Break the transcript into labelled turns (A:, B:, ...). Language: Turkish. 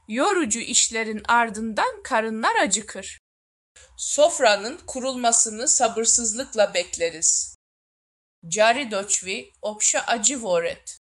A: Yorucu işlerin ardından karınlar acıkır. Sofranın kurulmasını sabırsızlıkla bekleriz. Cari doçvi, obşa acı voret.